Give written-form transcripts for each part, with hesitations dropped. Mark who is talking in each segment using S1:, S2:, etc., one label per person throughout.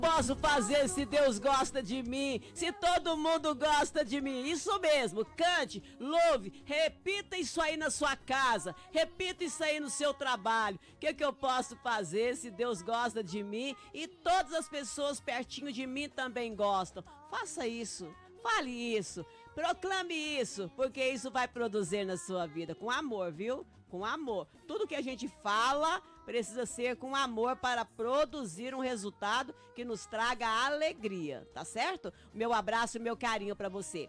S1: Posso fazer se Deus gosta de mim, se todo mundo gosta de mim? Isso mesmo, cante, louve, repita isso aí na sua casa, repita isso aí no seu trabalho. O que eu posso fazer se Deus gosta de mim e todas as pessoas pertinho de mim também gostam? Faça isso, fale isso, proclame isso, porque isso vai produzir na sua vida com amor, viu? Com amor. Tudo que a gente fala precisa ser com amor para produzir um resultado que nos traga alegria, tá certo? Meu abraço e meu carinho para você.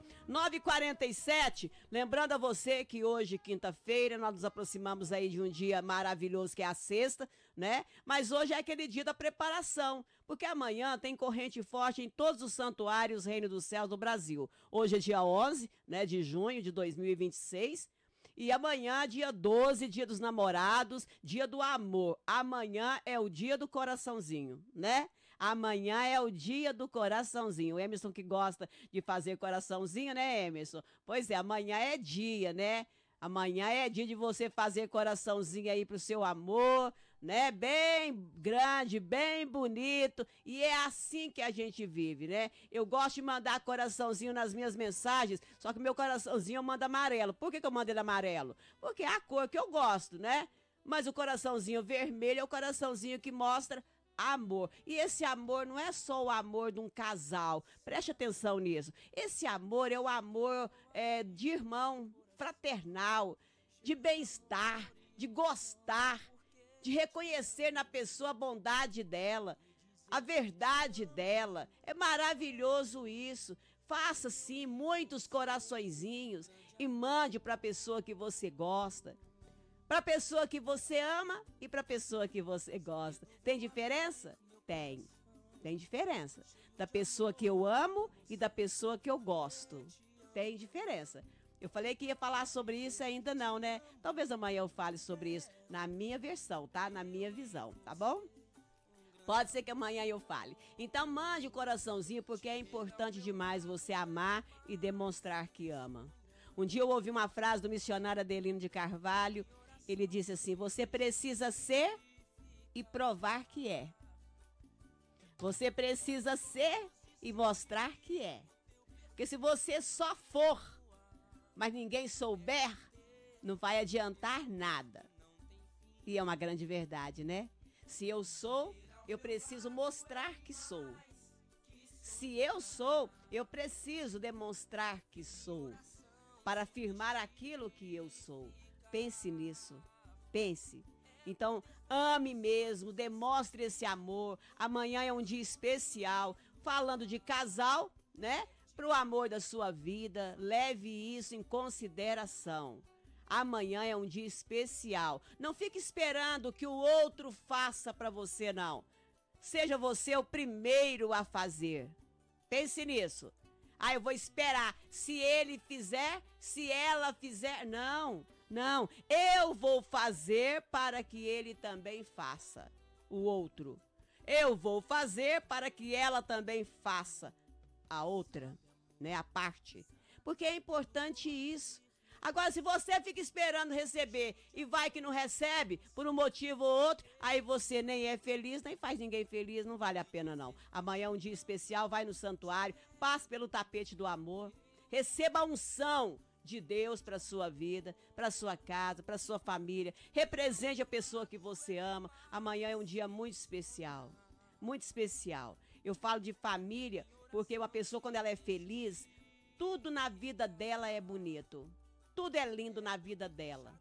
S1: 9h47, lembrando a você que hoje, quinta-feira, nós nos aproximamos aí de um dia maravilhoso que é a sexta, né? Mas hoje é aquele dia da preparação, porque amanhã tem corrente forte em todos os santuários Reino dos Céus do Brasil. Hoje é dia 11, né, de junho de 2026. E amanhã, dia 12, dia dos namorados, dia do amor. Amanhã é o dia do coraçãozinho, né? Amanhã é o dia do coraçãozinho. O Emerson que gosta de fazer coraçãozinho, né, Emerson? Pois é, amanhã é dia, né? Amanhã é dia de você fazer coraçãozinho aí pro seu amor, né? Bem grande, bem bonito. E é assim que a gente vive, né? Eu gosto de mandar coraçãozinho nas minhas mensagens, só que meu coraçãozinho eu mando amarelo. Por que eu mando ele amarelo? Porque é a cor que eu gosto, né? Mas o coraçãozinho vermelho é o coraçãozinho que mostra amor. E esse amor não é só o amor de um casal. Preste atenção nisso. Esse amor é o amor de irmão, fraternal, de bem-estar, de gostar, de reconhecer na pessoa a bondade dela, a verdade dela. É maravilhoso isso. Faça sim muitos coraçõezinhos e mande para a pessoa que você gosta, para a pessoa que você ama e para a pessoa que você gosta. Tem diferença? Tem. Tem diferença. Da pessoa que eu amo e da pessoa que eu gosto. Tem diferença. Eu falei que ia falar sobre isso, ainda não, né? Talvez amanhã eu fale sobre isso na minha versão, tá? Na minha visão, tá bom? Pode ser que amanhã eu fale. Então mande o coraçãozinho, porque é importante demais você amar e demonstrar que ama. Um dia eu ouvi uma frase do missionário Adelino de Carvalho. Ele disse assim: você precisa ser e provar que é. Você precisa ser e mostrar que é. Porque se você só for, mas ninguém souber, não vai adiantar nada. E é uma grande verdade, né? Se eu sou, eu preciso mostrar que sou. Se eu sou, eu preciso demonstrar que sou, para afirmar aquilo que eu sou. Pense nisso. Pense. Então, ame mesmo, demonstre esse amor. Amanhã é um dia especial. Falando de casal, né? Para o amor da sua vida, leve isso em consideração. Amanhã é um dia especial. Não fique esperando que o outro faça para você, não. Seja você o primeiro a fazer. Pense nisso. Ah, eu vou esperar. Se ele fizer, se ela fizer. Não, não. Eu vou fazer para que ele também faça. O outro. Eu vou fazer para que ela também faça. A outra, né, a parte, porque é importante isso. Agora, se você fica esperando receber e vai que não recebe por um motivo ou outro, aí você nem é feliz, nem faz ninguém feliz, não vale a pena não. Amanhã é um dia especial, vai no santuário, passe pelo tapete do amor, receba a unção de Deus para sua vida, para sua casa, para sua família, represente a pessoa que você ama. Amanhã é um dia muito especial, muito especial. Eu falo de família porque uma pessoa, quando ela é feliz, tudo na vida dela é bonito. Tudo é lindo na vida dela.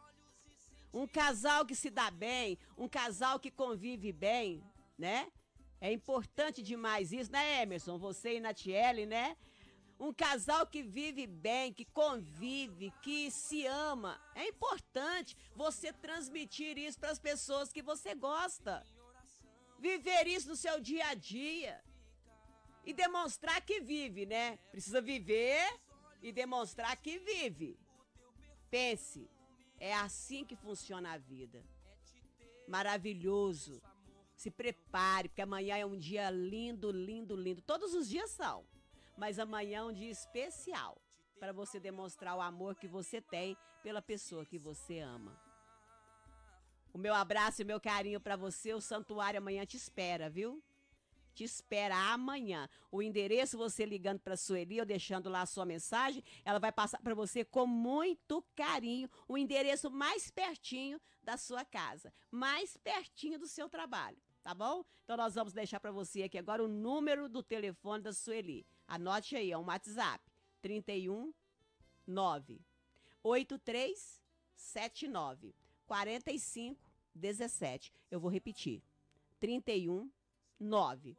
S1: Um casal que se dá bem, um casal que convive bem, né? É importante demais isso, né, Emerson? Você e Natiele, né? Um casal que vive bem, que convive, que se ama. É importante você transmitir isso para as pessoas que você gosta. Viver isso no seu dia a dia. E demonstrar que vive, né? Precisa viver e demonstrar que vive. Pense, é assim que funciona a vida. Maravilhoso. Se prepare, porque amanhã é um dia lindo, lindo, lindo. Todos os dias são, mas amanhã é um dia especial para você demonstrar o amor que você tem pela pessoa que você ama. O meu abraço e o meu carinho para você. O santuário amanhã te espera, viu? te espera amanhã. O endereço, você ligando para a Sueli ou deixando lá a sua mensagem, ela vai passar para você com muito carinho o endereço mais pertinho da sua casa, mais pertinho do seu trabalho, tá bom? Então nós vamos deixar para você aqui agora o número do telefone da Sueli. Anote aí, é um WhatsApp, 31 9 8379 45 17. Eu vou repetir. 31 9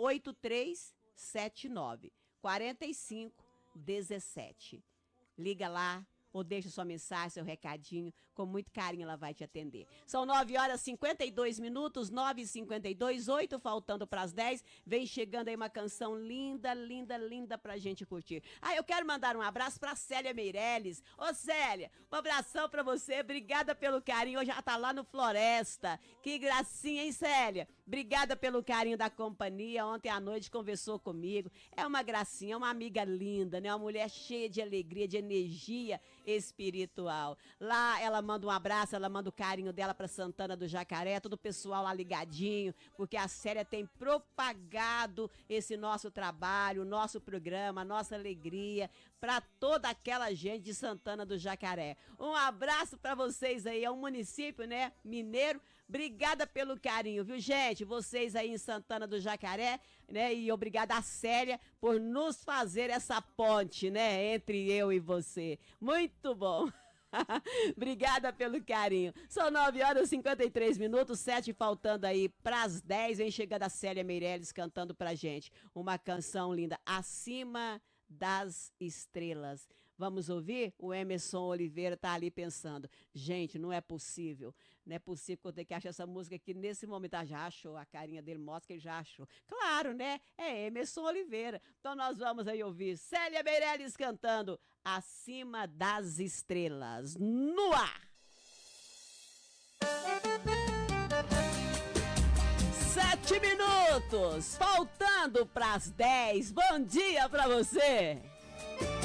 S1: 8379 45 17. Liga lá ou deixa sua mensagem, seu recadinho, com muito carinho ela vai te atender. São 9h52, 9h52, 8 faltando para as 10. Vem chegando aí uma canção linda, linda, linda pra gente curtir. Eu quero mandar um abraço pra Célia Meirelles. Ô Célia, um abração pra você, obrigada pelo carinho. Hoje ela tá lá no Floresta. Que gracinha, hein, Célia? Obrigada pelo carinho da companhia. Ontem à noite conversou comigo. É uma gracinha, uma amiga linda, né? Uma mulher cheia de alegria, de energia espiritual. Lá ela manda um abraço, ela manda o carinho dela para Santana do Jacaré, todo o pessoal lá ligadinho, porque a Célia tem propagado esse nosso trabalho, o nosso programa, a nossa alegria para toda aquela gente de Santana do Jacaré. Um abraço para vocês aí, é um município, né, mineiro. Obrigada pelo carinho, viu, gente? Vocês aí em Santana do Jacaré, né? E obrigada a Célia por nos fazer essa ponte, né? Entre eu e você. Muito bom. Obrigada pelo carinho. São 9h53, 7 faltando aí pras 10. Vem chegando a Célia Meirelles cantando pra gente uma canção linda, Acima das Estrelas. Vamos ouvir? O Emerson Oliveira tá ali pensando, gente, não é possível que eu tenha que achar essa música aqui nesse momento. Já achou, a carinha dele mostra que ele já achou. Claro, né? É Emerson Oliveira. Então nós vamos aí ouvir Célia Meirelles cantando Acima das Estrelas, no ar. 7 minutos, faltando pras 10. Bom dia pra você.